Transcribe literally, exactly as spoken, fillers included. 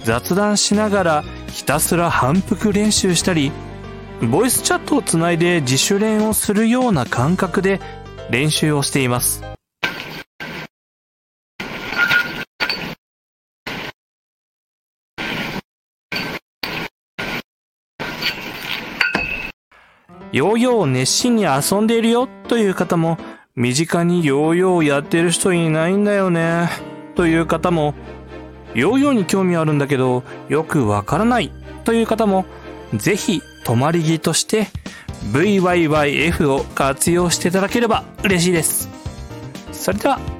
雑談しながらひたすら反復練習したり、ボイスチャットをつないで自主練をするような感覚で練習をしています。ヨーヨーを熱心に遊んでいるよという方も、身近にヨーヨーをやってる人いないんだよねという方も、ヨーヨーに興味あるんだけどよくわからないという方も、ぜひ泊まり木として ブイワイワイエフ を活用していただければ嬉しいです。それでは。